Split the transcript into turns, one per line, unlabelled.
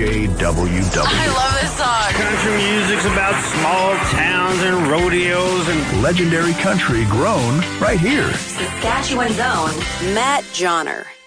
KJWW.
I love this song.
Country music's about small towns and rodeos and
legendary country grown right here.
Saskatchewan's own Matt Johnner.